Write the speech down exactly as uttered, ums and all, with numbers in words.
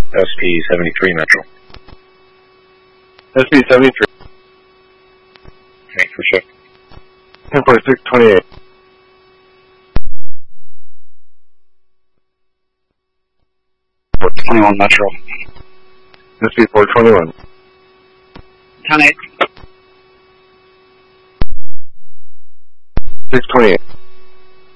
S P seventy-three Metro. S P seventy-three. Thanks for shift. ten forty-six twenty-eight. four twenty-one Metro. S P four twenty-one. ten eight. six twenty-eight.